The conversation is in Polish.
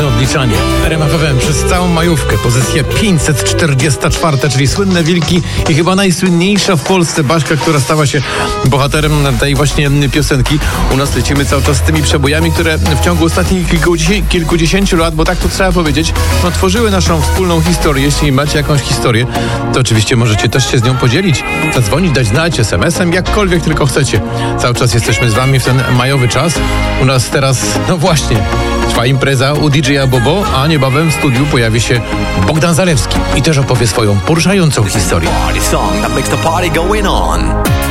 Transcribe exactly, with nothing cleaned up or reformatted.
Piękne odliczanie. R M F F M przez całą majówkę. Pozycja pięćset czterdziesta czwarta, czyli Słynne Wilki i chyba najsłynniejsza w Polsce Baśka, która stała się bohaterem tej właśnie piosenki. U nas lecimy cały czas z tymi przebojami, które w ciągu ostatnich kilkudziesię- kilkudziesięciu lat, bo tak to trzeba powiedzieć, no, tworzyły naszą wspólną historię. Jeśli macie jakąś historię, to oczywiście możecie też się z nią podzielić, zadzwonić, dać znać es em esem, jakkolwiek tylko chcecie. Cały czas jesteśmy z wami w ten majowy czas. U nas teraz, no właśnie, trwa impreza u D J a Bobo, a niebawem w studiu pojawi się Bogdan Zalewski i też opowie swoją poruszającą historię. Party song that makes the party going on.